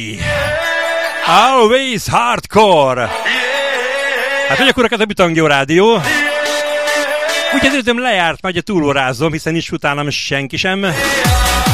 Always hardcore. Hát hogy akkor a Bütangyó rádió. Úgy az időm lejárt, majd túlórázom, hiszen nincs utánam senki sem.